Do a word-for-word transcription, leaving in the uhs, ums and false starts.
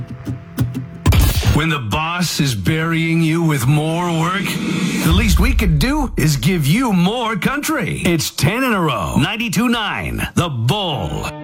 When the boss is burying you with more work, the least we could do is give you more country. It's ten in a row. ninety-two point nine, The Bull.